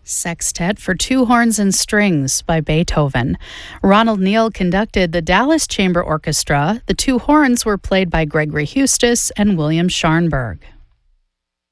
Sextet for Two Horns and Strings by Beethoven. Ronald Neal conducted the Dallas Chamber Orchestra. The two horns were played by Gregory Hustis and William Scharnberg.